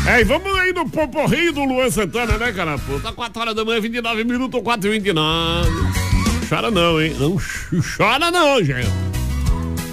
É, e vamos aí no poporrinho do Luan Santana, né, cara? Pô, tá 4 horas da manhã, 29 minutos, 4h29. Chora não, hein? Não chora não, gente.